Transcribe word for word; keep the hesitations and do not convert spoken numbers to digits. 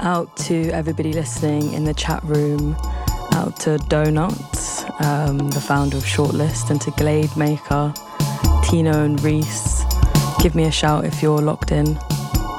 out to everybody listening in the chat room, out to Donuts, um, the founder of Shortlist, and to Glade Maker, Tino and Reese. Give me a shout if you're locked in.